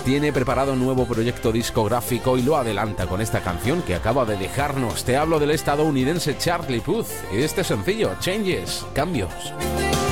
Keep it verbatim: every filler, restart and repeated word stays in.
tiene preparado un nuevo proyecto discográfico y lo adelanta con esta canción que acaba de dejarnos. Te hablo del estadounidense Charlie Puth y de este sencillo, Changes, Cambios.